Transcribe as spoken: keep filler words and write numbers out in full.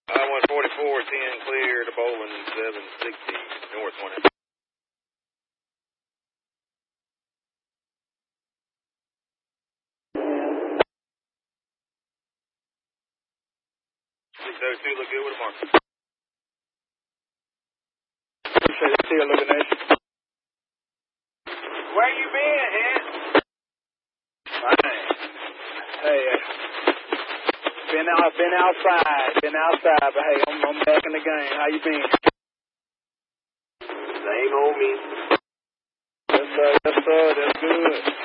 I one forty-four, ten clear to Bowling, seven sixty, north one. six oh two, look good with a marker. Appreciate it. See you, Illumination. Where you been, Ed? Fine. Hey, uh, been out, been outside, been outside, but hey, I'm, I'm back in the game. How you been? Same old me. Yes, sir. Yes, sir. That's good.